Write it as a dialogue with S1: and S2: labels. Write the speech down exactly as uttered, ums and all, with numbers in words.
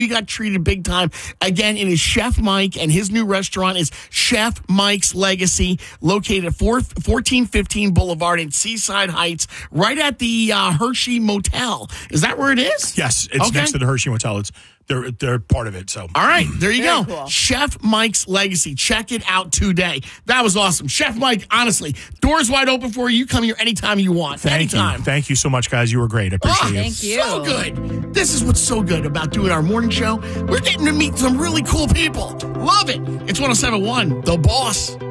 S1: He got treated big time. Again, it is Chef Mike, and his new restaurant is Chef Mike's Legacy, located at fourteen fifteen Boulevard in Seaside Heights, right at the uh, Hershey Motel. Is that where it is?
S2: Yes, it's
S1: okay.
S2: next to the Hershey Motel. It's they're they're part of it. So
S1: all right, there you
S3: Very
S1: go.
S3: cool.
S1: Chef Mike's Legacy. Check it out today. That was awesome. Chef Mike, honestly, doors wide open for you. You come here anytime you want.
S2: Thank
S1: anytime.
S2: you. Thank you so much, guys. You were great. I appreciate
S1: Oh,
S2: it.
S3: Thank you.
S1: So good. This is what's so good about doing our morning show. We're getting to meet some really cool people. Love it. It's one oh seven point one, The Boss.